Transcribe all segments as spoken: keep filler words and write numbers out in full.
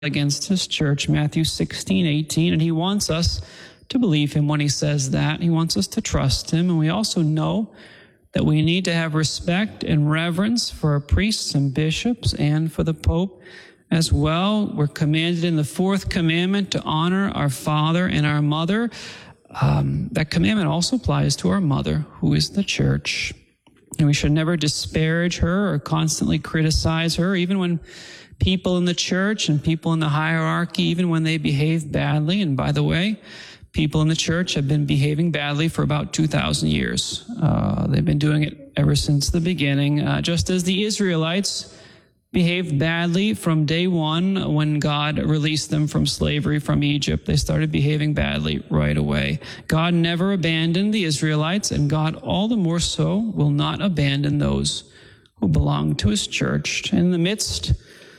against his church, Matthew sixteen, eighteen, and he wants us to believe him when he says that. He wants us to trust him, and we also know that we need to have respect and reverence for our priests and bishops and for the Pope as well. We're commanded in the fourth commandment to honor our father and our mother. Um, that commandment also applies to our mother, who is the church. And we should never disparage her or constantly criticize her, even when people in the church and people in the hierarchy, even when they behave badly. And by the way, people in the church have been behaving badly for about two thousand years. Uh, they've been doing it ever since the beginning, uh, just as the Israelites behaved badly from day one when God released them from slavery from Egypt. They started behaving badly right away. God never abandoned the Israelites, and God all the more so will not abandon those who belong to his church. In the midst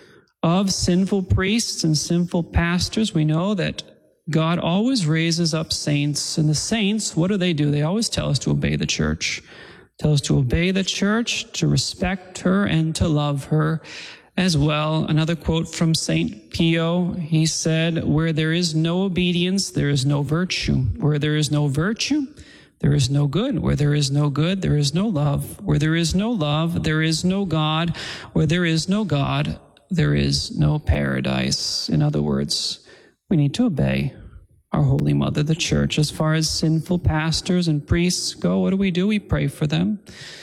of sinful priests and sinful pastors, we know that God always raises up saints. And the saints, what do they do? They always tell us to obey the church. Tell us to obey the church, to respect her, and to love her as well. Another quote from Saint Pio, he said, "Where there is no obedience, there is no virtue. Where there is no virtue, there is no good. Where there is no good, there is no love. Where there is no love, there is no God. Where there is no God, there is no paradise." In other words, we need to obey our Holy Mother, the Church. As far as sinful pastors and priests go, what do we do? We pray for them.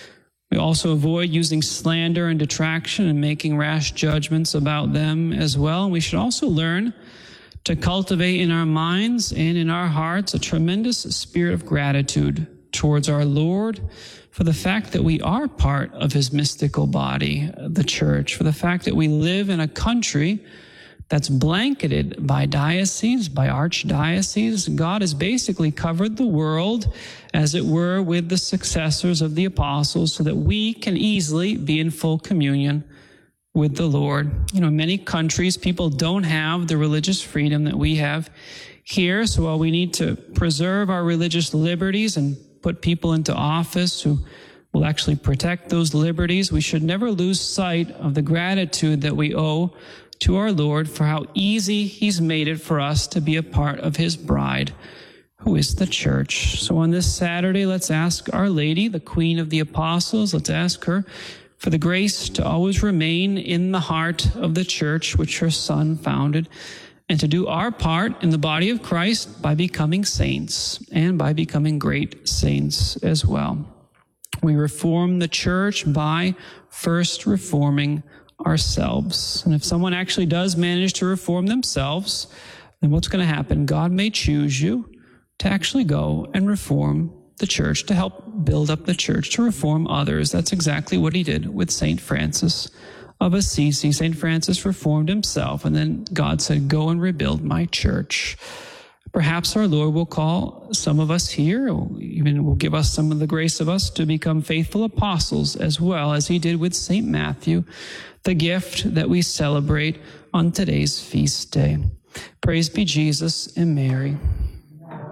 We also avoid using slander and detraction and making rash judgments about them as well. We should also learn to cultivate in our minds and in our hearts a tremendous spirit of gratitude towards our Lord for the fact that we are part of his mystical body, the Church, for the fact that we live in a country that's blanketed by dioceses, by archdioceses. God has basically covered the world, as it were, with the successors of the apostles so that we can easily be in full communion with the Lord. You know, in many countries, people don't have the religious freedom that we have here. So while we need to preserve our religious liberties and put people into office who will actually protect those liberties, we should never lose sight of the gratitude that we owe to our Lord for how easy he's made it for us to be a part of his bride, who is the church. So on this Saturday, let's ask Our Lady, the Queen of the Apostles, let's ask her for the grace to always remain in the heart of the church which her Son founded, and to do our part in the body of Christ by becoming saints and by becoming great saints as well. We reform the church by first reforming ourselves. And if someone actually does manage to reform themselves, then what's going to happen? God may choose you to actually go and reform the church, to help build up the church, to reform others. That's exactly what he did with Saint Francis of Assisi. Saint Francis reformed himself, and then God said, "Go and rebuild my church." Perhaps our Lord will call some of us here, or even will give us some of the grace of us to become faithful apostles as well, as he did with Saint Matthew, the gift that we celebrate on today's feast day. Praise be Jesus and Mary.